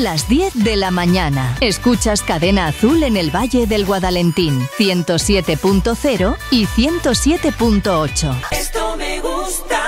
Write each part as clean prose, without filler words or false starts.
las 10 de la mañana. Escuchas Cadena Azul en el Valle del Guadalentín, 107.0 y 107.8. Esto me gusta.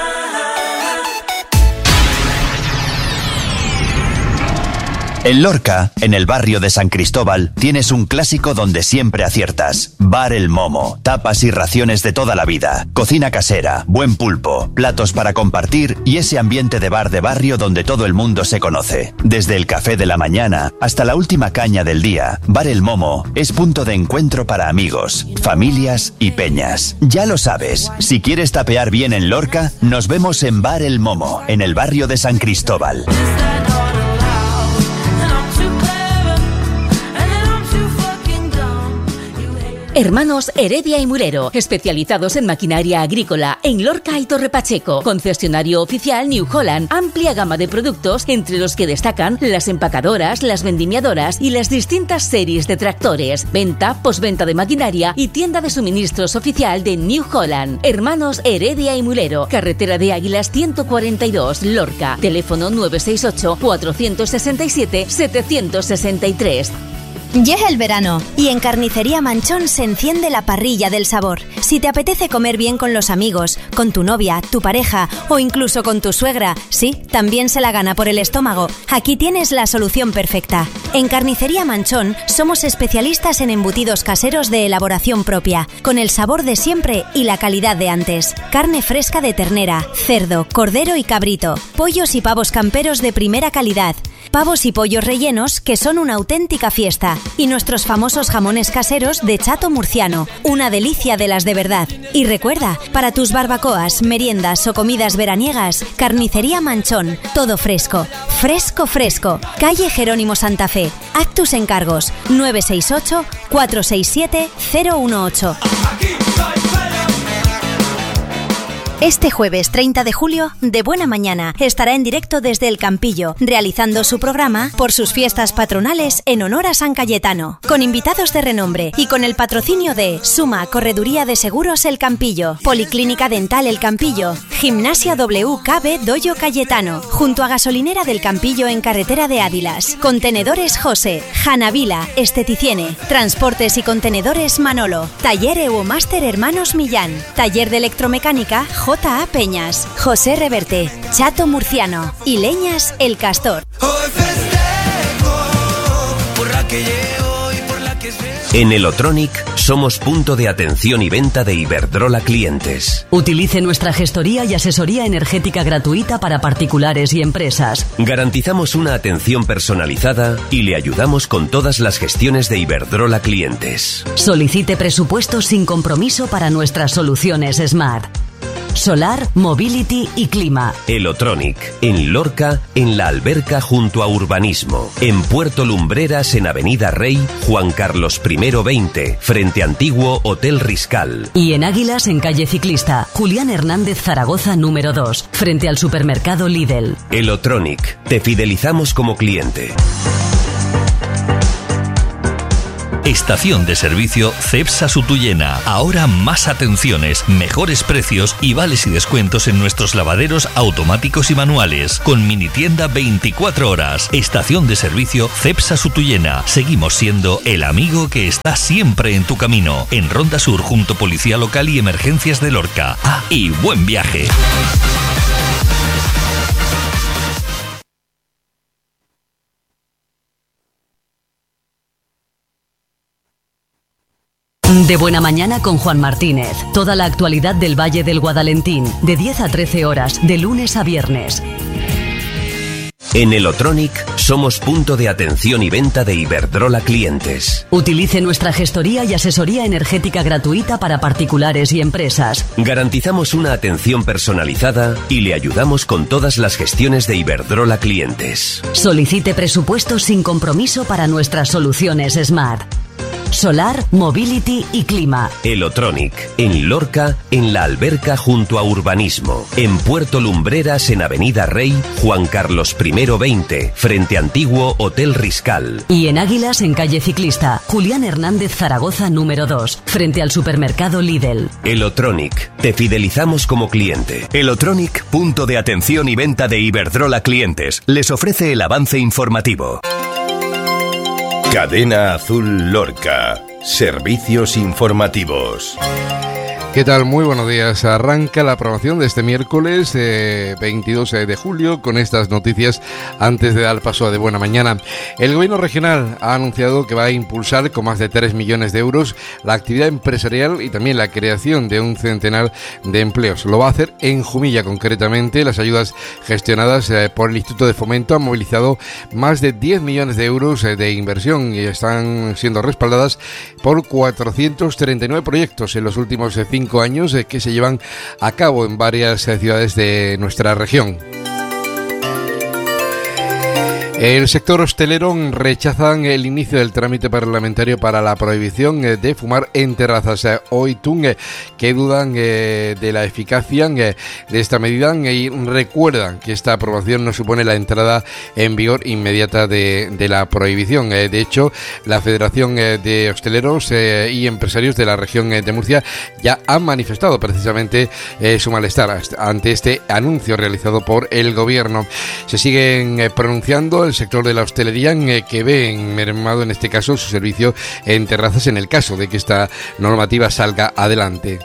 En Lorca, en el barrio de San Cristóbal, tienes un clásico donde siempre aciertas. Bar El Momo, tapas y raciones de toda la vida, cocina casera, buen pulpo, platos para compartir y ese ambiente de bar de barrio donde todo el mundo se conoce. Desde el café de la mañana hasta la última caña del día, Bar El Momo es punto de encuentro para amigos, familias y peñas. Ya lo sabes, si quieres tapear bien en Lorca, nos vemos en Bar El Momo, en el barrio de San Cristóbal. Hermanos Heredia y Mulero, especializados en maquinaria agrícola en Lorca y Torre Pacheco. Concesionario oficial New Holland, amplia gama de productos entre los que destacan las empacadoras, las vendimiadoras y las distintas series de tractores. Venta, posventa de maquinaria y tienda de suministros oficial de New Holland. Hermanos Heredia y Mulero, carretera de Águilas 142, Lorca. Teléfono 968 467 763. Llega el verano y en Carnicería Manchón se enciende la parrilla del sabor. Si te apetece comer bien con los amigos, con tu novia, tu pareja o incluso con tu suegra, sí, también se la gana por el estómago, aquí tienes la solución perfecta. En Carnicería Manchón somos especialistas en embutidos caseros de elaboración propia, con el sabor de siempre y la calidad de antes. Carne fresca de ternera, cerdo, cordero y cabrito, pollos y pavos camperos de primera calidad, pavos y pollos rellenos que son una auténtica fiesta, y nuestros famosos jamones caseros de chato murciano, una delicia de las de verdad. Y recuerda, para tus barbacoas, meriendas o comidas veraniegas, Carnicería Manchón, todo fresco, fresco, fresco. Calle Jerónimo Santa Fe. Haz tus encargos 968 467 018. Este jueves 30 de julio, De Buena Mañana, estará en directo desde El Campillo, realizando su programa por sus fiestas patronales en honor a San Cayetano, con invitados de renombre y con el patrocinio de Suma Correduría de Seguros El Campillo, Policlínica Dental El Campillo, Gimnasia WKB Doyo Cayetano, junto a Gasolinera del Campillo en Carretera de Ádilas, Contenedores José, Janavila, Esteticiene, Transportes y Contenedores Manolo, Taller Euromaster Hermanos Millán, Taller de Electromecánica J.A. Peñas, José Reverte, Chato Murciano y Leñas El Castor. En Elotronic somos punto de atención y venta de Iberdrola clientes. Utilice nuestra gestoría y asesoría energética gratuita para particulares y empresas. Garantizamos una atención personalizada y le ayudamos con todas las gestiones de Iberdrola clientes. Solicite presupuestos sin compromiso para nuestras soluciones Smart. Solar, Mobility y Clima. Elotronic, en Lorca, en La Alberca junto a Urbanismo. En Puerto Lumbreras, en Avenida Rey, Juan Carlos I 20, frente Antiguo Hotel Riscal. Y en Águilas, en Calle Ciclista, Julián Hernández Zaragoza número 2, frente al supermercado Lidl. Elotronic, te fidelizamos como cliente. Estación de servicio Cepsa Sutuyena. Ahora más atenciones, mejores precios y vales y descuentos en nuestros lavaderos automáticos y manuales. Con mini tienda 24 horas. Estación de servicio Cepsa Sutuyena. Seguimos siendo el amigo que está siempre en tu camino. En Ronda Sur junto Policía Local y Emergencias de Lorca. Y buen viaje. De Buena Mañana con Juan Martínez. Toda la actualidad del Valle del Guadalentín, de 10 a 13 horas, de lunes a viernes. En Elotronic somos punto de atención y venta de Iberdrola clientes. Utilice nuestra gestoría y asesoría energética gratuita para particulares y empresas. Garantizamos una atención personalizada y le ayudamos con todas las gestiones de Iberdrola clientes. Solicite presupuestos sin compromiso para nuestras soluciones Smart. Solar, Mobility y Clima. Elotronic, en Lorca, en La Alberca junto a Urbanismo. En Puerto Lumbreras, en Avenida Rey, Juan Carlos I 20, frente Antiguo Hotel Riscal. Y en Águilas, en Calle Ciclista, Julián Hernández Zaragoza número 2, frente al supermercado Lidl. Elotronic, te fidelizamos como cliente. Elotronic, punto de atención y venta de Iberdrola clientes, les ofrece el avance informativo. Cadena Azul Lorca. Servicios informativos. ¿Qué tal? Muy buenos días. Arranca la programación de este miércoles 22 de julio con estas noticias antes de dar paso a De Buena Mañana. El gobierno regional ha anunciado que va a impulsar con más de 3 millones de euros la actividad empresarial y también la creación de un centenar de empleos. Lo va a hacer en Jumilla concretamente. Las ayudas gestionadas por el Instituto de Fomento han movilizado más de 10 millones de euros de inversión y están siendo respaldadas por 439 proyectos en los últimos 5 años que se llevan a cabo en varias ciudades de nuestra región. El sector hostelero rechazan el inicio del trámite parlamentario para la prohibición de fumar en terrazas. Oitún que dudan de la eficacia de esta medida y recuerdan que esta aprobación no supone la entrada en vigor inmediata de la prohibición. De hecho, la Federación de Hosteleros y Empresarios de la región de Murcia ya han manifestado precisamente su malestar ante este anuncio realizado por el gobierno. Se siguen pronunciando el sector de la hostelería que ve mermado en este caso su servicio en terrazas en el caso de que esta normativa salga adelante.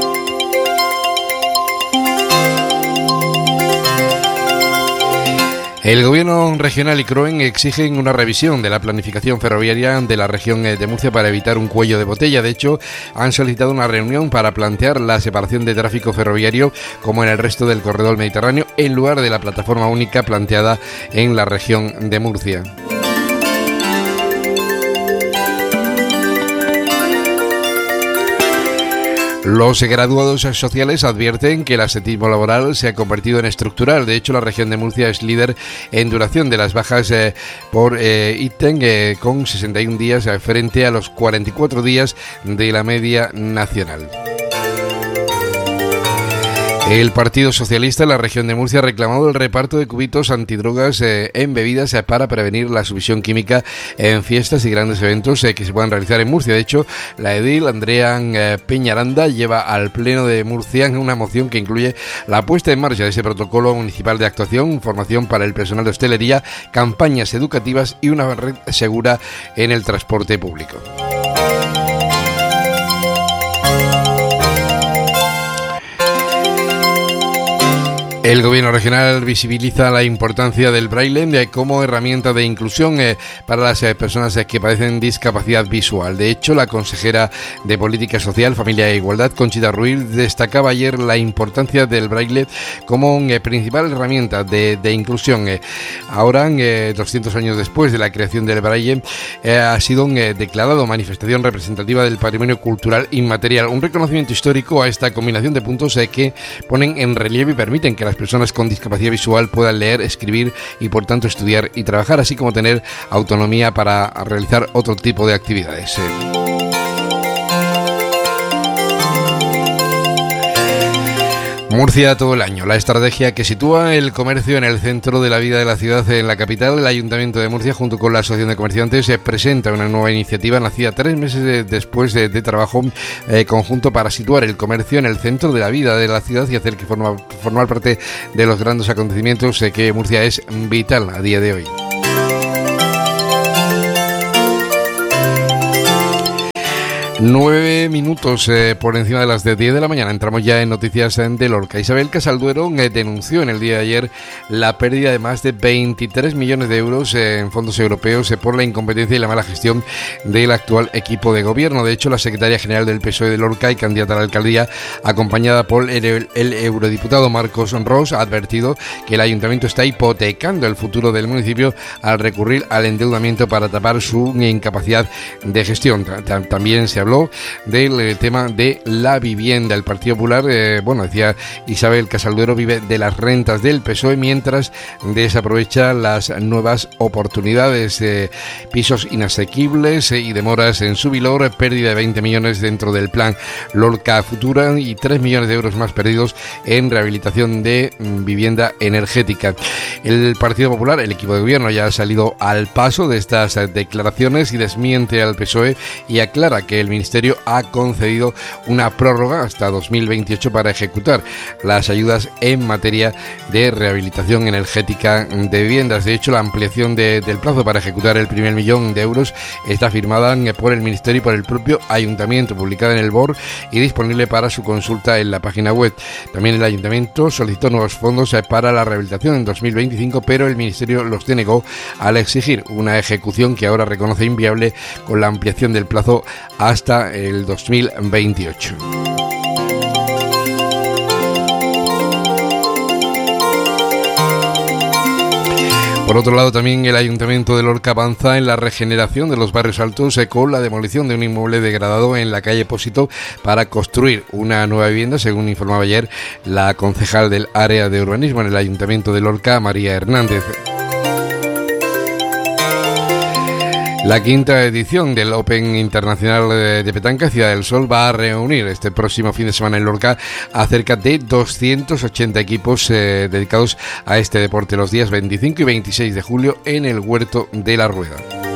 El gobierno regional y CROEN exigen una revisión de la planificación ferroviaria de la región de Murcia para evitar un cuello de botella. De hecho, han solicitado una reunión para plantear la separación de tráfico ferroviario como en el resto del corredor mediterráneo en lugar de la plataforma única planteada en la región de Murcia. Los graduados sociales advierten que el absentismo laboral se ha convertido en estructural. De hecho, la región de Murcia es líder en duración de las bajas por ítem con 61 días frente a los 44 días de la media nacional. El Partido Socialista en la región de Murcia ha reclamado el reparto de cubitos antidrogas en bebidas para prevenir la subversión química en fiestas y grandes eventos que se puedan realizar en Murcia. De hecho, la edil Andrea Peñaranda lleva al Pleno de Murcia una moción que incluye la puesta en marcha de ese protocolo municipal de actuación, formación para el personal de hostelería, campañas educativas y una red segura en el transporte público. El gobierno regional visibiliza la importancia del braille como herramienta de inclusión para las personas que padecen discapacidad visual. De hecho, la consejera de Política Social, Familia e Igualdad, Conchita Ruiz, destacaba ayer la importancia del braille como principal herramienta de inclusión. Ahora, 200 años después de la creación del braille, ha sido declarado manifestación representativa del patrimonio cultural inmaterial. Un reconocimiento histórico a esta combinación de puntos que ponen en relieve y permiten que las personas con discapacidad visual puedan leer, escribir y por tanto estudiar y trabajar, así como tener autonomía para realizar otro tipo de actividades. Murcia todo el año. La estrategia que sitúa el comercio en el centro de la vida de la ciudad en la capital, el Ayuntamiento de Murcia, junto con la Asociación de Comerciantes, presenta una nueva iniciativa nacida 3 meses después de trabajo conjunto para situar el comercio en el centro de la vida de la ciudad y hacer que formar parte de los grandes acontecimientos que Murcia es vital a día de hoy. 9 minutos por encima de las 10 de la mañana. Entramos ya en noticias de Lorca. Isabel Casalduero denunció en el día de ayer la pérdida de más de 23 millones de euros en fondos europeos por la incompetencia y la mala gestión del actual equipo de gobierno. De hecho, la secretaria general del PSOE de Lorca y candidata a la alcaldía, acompañada por el eurodiputado Marcos Ros, ha advertido que el ayuntamiento está hipotecando el futuro del municipio al recurrir al endeudamiento para tapar su incapacidad de gestión. También se habló del tema de la vivienda. El Partido Popular, decía Isabel Casalduero, vive de las rentas del PSOE mientras desaprovecha las nuevas oportunidades. Pisos inasequibles y demoras en Subilor, pérdida de 20 millones dentro del plan Lorca Futura y 3 millones de euros más perdidos en rehabilitación de vivienda energética. El Partido Popular, el equipo de gobierno, ya ha salido al paso de estas declaraciones y desmiente al PSOE y aclara que el Ministerio ha concedido una prórroga hasta 2028 para ejecutar las ayudas en materia de rehabilitación energética de viviendas. De hecho, la ampliación del plazo para ejecutar el primer millón de euros está firmada por el Ministerio y por el propio Ayuntamiento, publicada en el BOR y disponible para su consulta en la página web. También el Ayuntamiento solicitó nuevos fondos para la rehabilitación en 2025, pero el Ministerio los denegó al exigir una ejecución que ahora reconoce inviable con la ampliación del plazo hasta el 2028. Por otro lado, también el Ayuntamiento de Lorca avanza en la regeneración de los barrios altos con la demolición de un inmueble degradado en la calle Pósito para construir una nueva vivienda, según informaba ayer la concejal del área de urbanismo en el Ayuntamiento de Lorca, María Hernández. La quinta edición del Open Internacional de Petanca Ciudad del Sol va a reunir este próximo fin de semana en Lorca a cerca de 280 equipos dedicados a este deporte los días 25 y 26 de julio en el Huerto de la Rueda.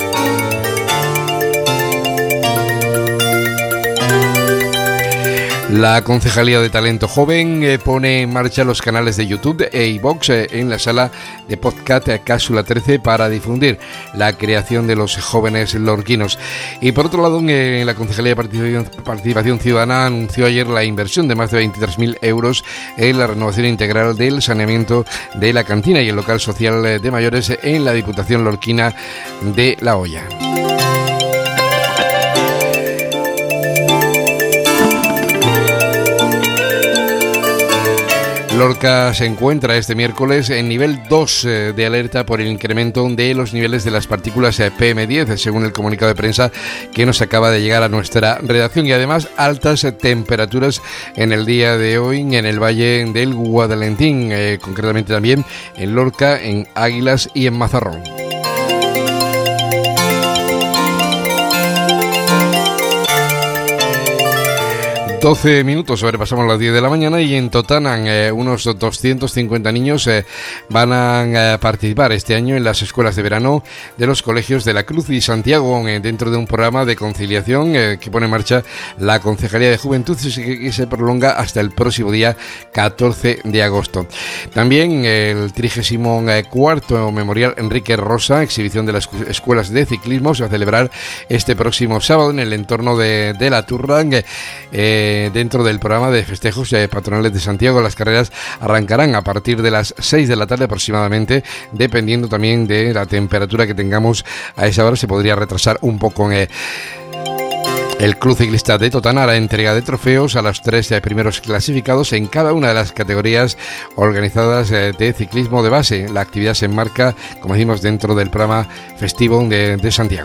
La Concejalía de Talento Joven pone en marcha los canales de YouTube e iVoox en la sala de podcast Cápsula 13 para difundir la creación de los jóvenes lorquinos. Y por otro lado, la Concejalía de Participación Ciudadana anunció ayer la inversión de más de 23.000 euros en la renovación integral del saneamiento de la cantina y el local social de mayores en la Diputación Lorquina de La Hoya. Lorca se encuentra este miércoles en nivel 2 de alerta por el incremento de los niveles de las partículas PM10, según el comunicado de prensa que nos acaba de llegar a nuestra redacción, y además altas temperaturas en el día de hoy en el Valle del Guadalentín, concretamente también en Lorca, en Águilas y en Mazarrón. ...12 minutos, sobrepasamos las 10 de la mañana y en Totanan unos 250 niños van a participar este año en las escuelas de verano de los colegios de La Cruz y Santiago dentro de un programa de conciliación que pone en marcha la Concejalía de Juventud y que se prolonga hasta el próximo día 14 de agosto. También el 34º Memorial Enrique Rosa, exhibición de las escuelas de ciclismo, se va a celebrar este próximo sábado en el entorno de La Turra. Dentro del programa de festejos patronales de Santiago. Las carreras arrancarán a partir de las 6 de la tarde aproximadamente, dependiendo también de la temperatura que tengamos a esa hora. Se podría retrasar un poco. El Club Ciclista de Totana hará entrega de trofeos a los 3 primeros clasificados en cada una de las categorías organizadas de ciclismo de base. La actividad se enmarca, como decimos, dentro del programa festivo de Santiago.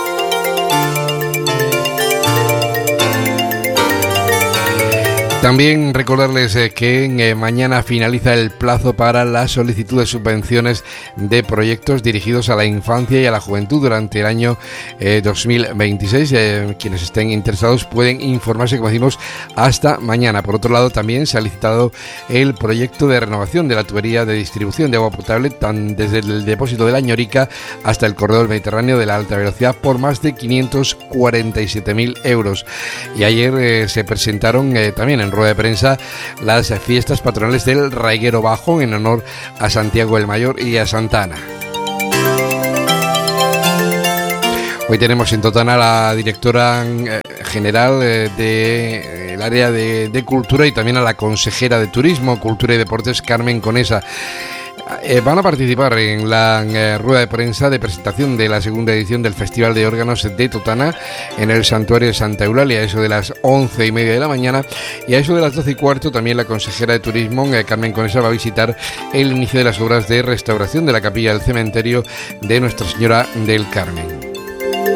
También recordarles que mañana finaliza el plazo para la solicitud de subvenciones de proyectos dirigidos a la infancia y a la juventud durante el año 2026. Quienes estén interesados pueden informarse, como decimos, hasta mañana. Por otro lado, también se ha licitado el proyecto de renovación de la tubería de distribución de agua potable desde el depósito de la Ñorica hasta el corredor mediterráneo de la alta velocidad por más de 547.000 euros. Y ayer se presentaron también en rueda de prensa las fiestas patronales del Raiguero Bajo en honor a Santiago el Mayor y a Santa Ana. Hoy tenemos en Totana la directora general del área de cultura y también a la consejera de Turismo, Cultura y Deportes, Carmen Conesa. Van a participar en la rueda de prensa de presentación de la segunda edición del Festival de Órganos de Totana en el Santuario de Santa Eulalia, a eso de las 11:30 de la mañana, y a eso de las 12:15 también la consejera de Turismo, Carmen Conesa, va a visitar el inicio de las obras de restauración de la capilla del cementerio de Nuestra Señora del Carmen.